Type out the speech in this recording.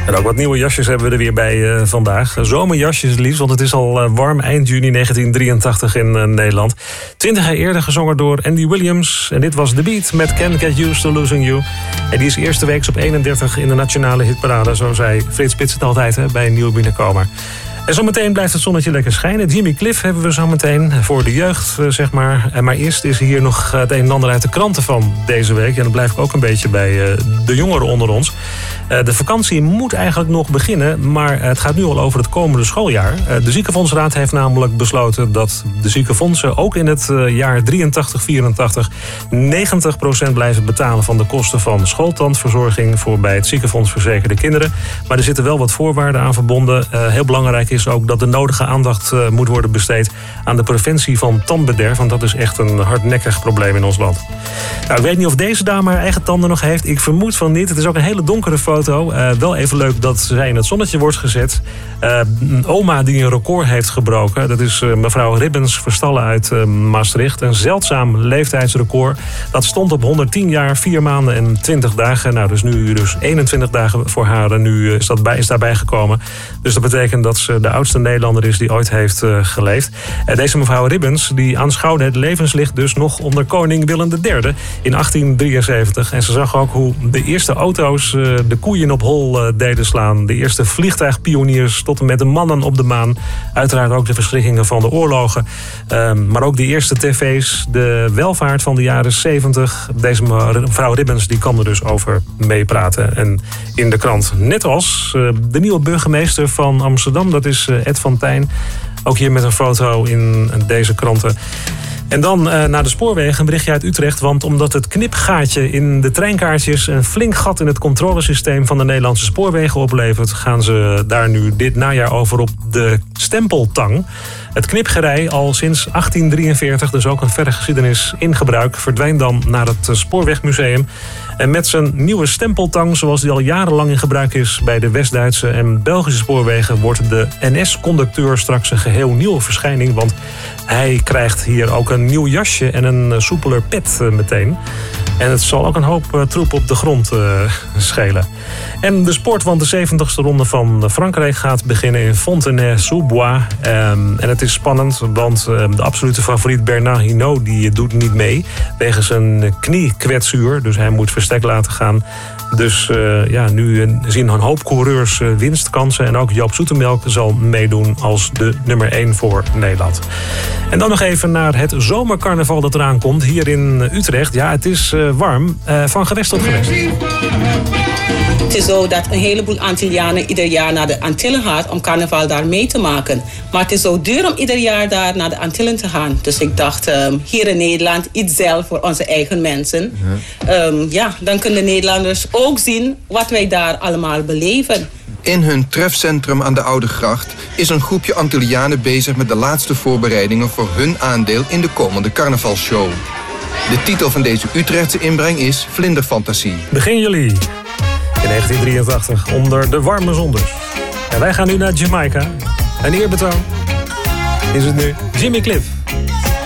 En ook wat nieuwe jasjes hebben we er weer bij vandaag. Zomerjasjes liefst, want het is al warm eind juni 1983 in Nederland. 20 jaar eerder gezongen door Andy Williams. En dit was The Beat met Can't Get Used to Losing You. En die is eerste weeks op 31 in de nationale hitparade. Zo zei Frits Spits het altijd bij een nieuwe binnenkomer. En zometeen blijft het zonnetje lekker schijnen. Jimmy Cliff hebben we zometeen voor de jeugd, zeg maar. Maar eerst is hier nog het een en ander uit de kranten van deze week. En dan blijf ik ook een beetje bij de jongeren onder ons. De vakantie moet eigenlijk nog beginnen, maar het gaat nu al over het komende schooljaar. De Ziekenfondsraad heeft namelijk besloten dat de ziekenfondsen ook in het jaar 83-84 90% blijven betalen van de kosten van schooltandverzorging voor bij het ziekenfonds verzekerde kinderen. Maar er zitten wel wat voorwaarden aan verbonden. Heel belangrijk is ook dat de nodige aandacht moet worden besteed aan de preventie van tandbederf, want dat is echt een hardnekkig probleem in ons land. Nou, ik weet niet of deze dame haar eigen tanden nog heeft. Ik vermoed van niet. Het is ook een hele donkere foto. Wel even leuk dat zij in het zonnetje wordt gezet. Een oma die een record heeft gebroken. Dat is mevrouw Ribbens Verstallen uit Maastricht. Een zeldzaam leeftijdsrecord. Dat stond op 110 jaar, 4 maanden en 20 dagen. Nou, dus nu 21 dagen voor haar. En nu is daarbij gekomen. Dus dat betekent dat ze de oudste Nederlander is die ooit heeft geleefd. Deze mevrouw Ribbens die aanschouwde het levenslicht dus nog onder koning Willem III in 1873. En ze zag ook hoe de eerste auto's de koeien op hol deden slaan. De eerste vliegtuigpioniers tot en met de mannen op de maan. Uiteraard ook de verschrikkingen van de oorlogen. Maar ook de eerste tv's. De welvaart van de jaren 70. Deze mevrouw Ribbens die kan er dus over meepraten. En in de krant. Net als de nieuwe burgemeester van Amsterdam. Dat is Ed van Tijn. Ook hier met een foto in deze kranten. En dan naar de spoorwegen, een berichtje uit Utrecht. Want omdat het knipgaatje in de treinkaartjes een flink gat in het controlesysteem van de Nederlandse spoorwegen oplevert, gaan ze daar nu dit najaar over op de stempeltang. Het knipgerei, al sinds 1843, dus ook een verre geschiedenis in gebruik, verdwijnt dan naar het Spoorwegmuseum. En met zijn nieuwe stempeltang, zoals die al jarenlang in gebruik is bij de West-Duitse en Belgische spoorwegen, wordt de NS-conducteur straks een geheel nieuwe verschijning. Want hij krijgt hier ook een nieuw jasje en een soepeler pet meteen. En het zal ook een hoop troep op de grond schelen. En de sport, want de 70ste ronde van Frankrijk gaat beginnen in Fontenay-sous-Bois. En het is spannend, want de absolute favoriet Bernard Hinault die doet niet mee. Wegens een kniekwetsuur, dus hij moet verstek laten gaan. Dus nu zien een hoop coureurs winstkansen. En ook Joop Zoetemelk zal meedoen als de nummer 1 voor Nederland. En dan nog even naar het zomercarnaval dat eraan komt hier in Utrecht. Ja, het is warm, van gewest tot gewest. Het is zo dat een heleboel Antillianen ieder jaar naar de Antillen gaat om carnaval daar mee te maken. Maar het is zo duur om ieder jaar daar naar de Antillen te gaan. Dus ik dacht, hier in Nederland iets zelf voor onze eigen mensen. Dan kunnen Nederlanders ook zien wat wij daar allemaal beleven. In hun trefcentrum aan de Oude Gracht is een groepje Antillianen bezig met de laatste voorbereidingen voor hun aandeel in de komende carnavalshow. De titel van deze Utrechtse inbreng is Vlinderfantasie. Begin juli in 1983 onder de warme zon dus. En wij gaan nu naar Jamaica. Een eerbetoon is het nu Jimmy Cliff.